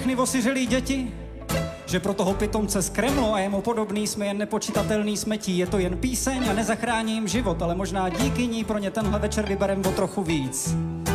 všechny osiřelý děti? Že pro toho pitomce z Kremlu a jemu podobný jsme jen nepočítatelný smetí. Je to jen píseň a nezachrání jim život, ale možná díky ní pro ně tenhle večer vyberem o trochu víc.